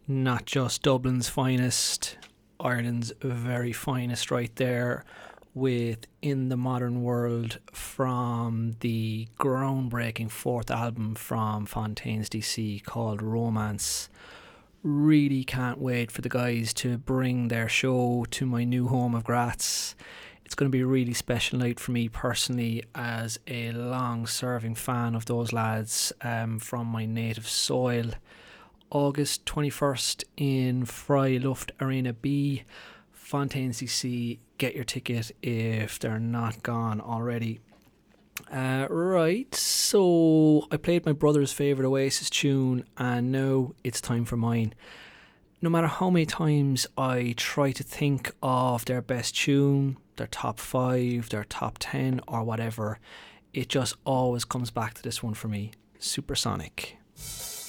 Not just Dublin's finest, Ireland's very finest right there with In the Modern World from the groundbreaking fourth album from Fontaines DC called Romance. Really can't wait for the guys to bring their show to my new home of Graz. It's going to be a really special night for me personally as a long serving fan of those lads from my native soil. August 21st in Freiluft Arena B, Fontaines DC. Get your ticket if they're not gone already. Right, so I played my brother's favourite Oasis tune and now it's time for mine. No matter how many times I try to think of their best tune, their top 5, their top 10 or whatever, it just always comes back to this one for me, Supersonic.